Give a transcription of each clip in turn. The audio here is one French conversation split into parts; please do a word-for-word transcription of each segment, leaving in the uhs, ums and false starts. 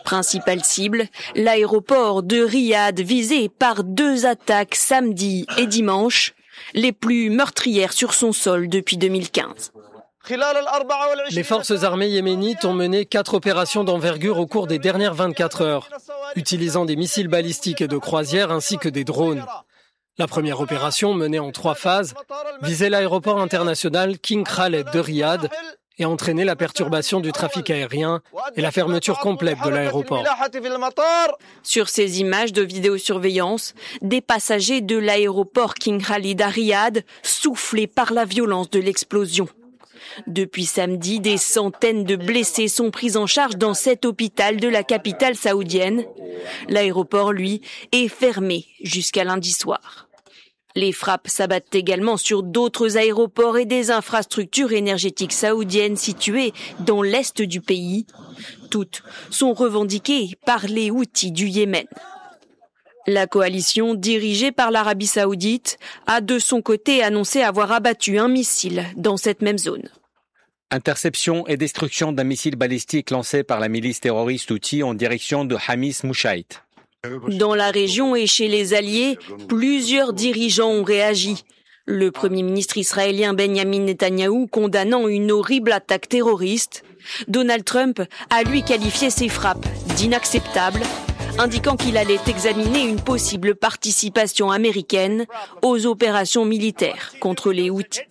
Principale cible, l'aéroport de Riyad visé par deux attaques samedi et dimanche, les plus meurtrières sur son sol depuis deux mille quinze. Les forces armées yéménites ont mené quatre opérations d'envergure au cours des dernières vingt-quatre heures, utilisant des missiles balistiques et de croisière ainsi que des drones. La première opération, menée en trois phases, visait l'aéroport international King Khaled de Riyad et entraînait la perturbation du trafic aérien et la fermeture complète de l'aéroport. Sur ces images de vidéosurveillance, des passagers de l'aéroport King Khalid à Riyad soufflés par la violence de l'explosion. Depuis samedi, des centaines de blessés sont pris en charge dans cet hôpital de la capitale saoudienne. L'aéroport, lui, est fermé jusqu'à lundi soir. Les frappes s'abattent également sur d'autres aéroports et des infrastructures énergétiques saoudiennes situées dans l'est du pays. Toutes sont revendiquées par les Houthis du Yémen. La coalition, dirigée par l'Arabie saoudite, a de son côté annoncé avoir abattu un missile dans cette même zone. Interception et destruction d'un missile balistique lancé par la milice terroriste Houthi en direction de Hamis Mouchait. Dans la région et chez les alliés, plusieurs dirigeants ont réagi. Le Premier ministre israélien Benjamin Netanyahou condamnant une horrible attaque terroriste. Donald Trump a lui qualifié ces frappes d'inacceptables, indiquant qu'il allait examiner une possible participation américaine aux opérations militaires contre les Houthis.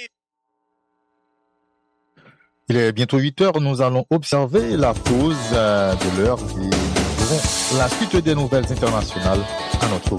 Il est bientôt huit heures, nous allons observer la pause de l'heure et nous verrons la suite des nouvelles internationales à notre